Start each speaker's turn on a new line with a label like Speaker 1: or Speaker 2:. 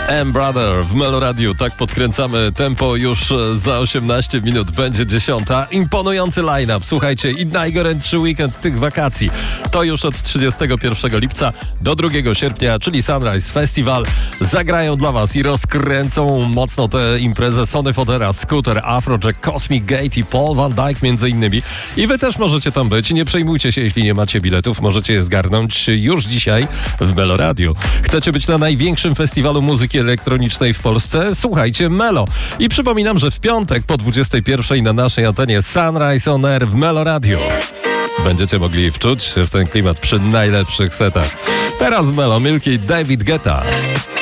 Speaker 1: M-Brother w Meloradiu. Tak podkręcamy tempo już za 18 minut. Będzie 10. Imponujący line-up. Słuchajcie, i najgorętszy weekend tych wakacji. To już od 31 lipca do 2 sierpnia, czyli Sunrise Festival. Zagrają dla was i rozkręcą mocno tę imprezę Sonny Fodera, Scooter, Afrojack, Cosmic Gate i Paul Van Dyke między innymi. I wy też możecie tam być. Nie przejmujcie się, jeśli nie macie biletów. Możecie je zgarnąć już dzisiaj w Meloradiu. Chcecie być na największym festiwalu muzyki elektronicznej w Polsce? Słuchajcie Melo. I przypominam, że w piątek po 21 na naszej antenie Sunrise on Air w Meloradiu. Będziecie mogli wczuć w ten klimat przy najlepszych setach. Teraz Melo, Milky, David Guetta.